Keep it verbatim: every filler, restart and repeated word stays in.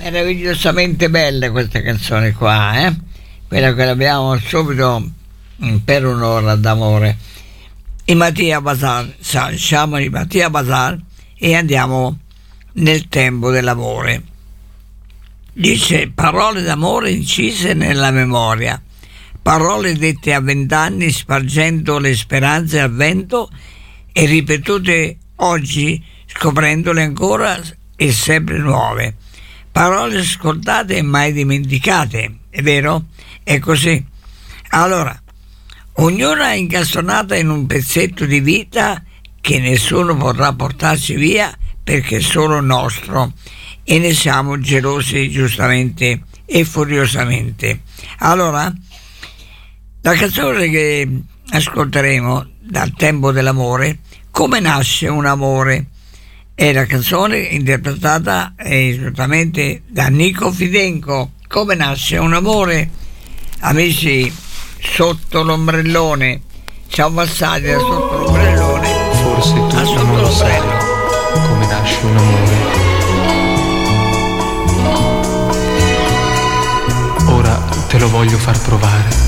Meravigliosamente belle queste canzoni qua, eh? Quella che abbiamo subito per un'ora d'amore. E Mattia Bazar, siamo di Mattia Bazar e andiamo nel tempo dell'amore. Dice: parole d'amore incise nella memoria, parole dette a vent'anni spargendo le speranze al vento e ripetute oggi scoprendole ancora e sempre nuove. Parole ascoltate e mai dimenticate, è vero? È così. Allora, ognuna è incastonata in un pezzetto di vita che nessuno potrà portarci via perché è solo nostro e ne siamo gelosi giustamente e furiosamente. Allora, la canzone che ascolteremo dal tempo dell'amore, Come nasce un amore, è la canzone interpretata esattamente da Nico Fidenco. Come nasce un amore, amici, sotto l'ombrellone. Siamo passati da sotto l'ombrellone. Forse tu non lo sai come nasce un amore. Ora te lo voglio far provare.